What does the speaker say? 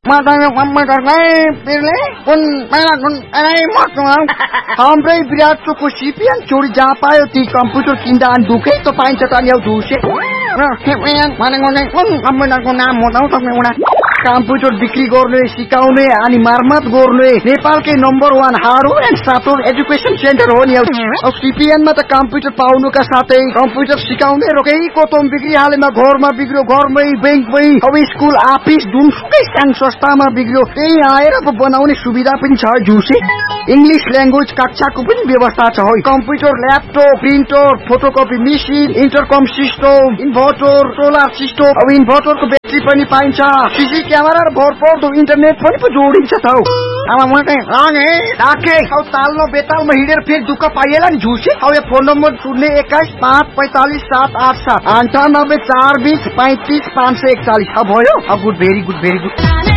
matanya komputer pilih pun हाम्रै विराटको CPN चोरी जहाँ पायो ती कम्प्युटर किन्दा अनि दुखै त पाइन्छ त नि दुसे कम्प्युटरको नाम बताउ तपाईँ कम्प्युटर बिक्री गर्ने सिकाउने अनि मर्मत गर्ने नेपालकै number 1 hardware and software education centre हो नि सिपिएनमा त कम्प्युटर पाउनुका साथै कम्प्युटर सिकाउने रोकेको तम बिक्री हालेमा घरमा बिग्रियो घरमै बैंकमै अब स्कुल अफिस जुनसुकै सानो संस्थामा बिग्रियो त्यही आएर बनाउने सुविधा पनि छ जुसे इंग्लिश ल्याङ्ग्वेज कक्षाको पनि व्यवस्था छ हो computer laptop printer photocopy machine इन्टरकम system inverter solar system अब इन्भर्टरको ब्याट्री पनि पाइन्छ सीसी क्यामेरा र भरपर्दो इन्टरनेट पनि जोडिन्छ त हौ आमा म चाहिँ रागे राखे हौ तालमा बेतालमा हिँडेर फेरि दुःख पाइएला नि झुसे हौ यो फोन नम्बर 021545787 98 420 35 541 भयो गुड भेरी गुड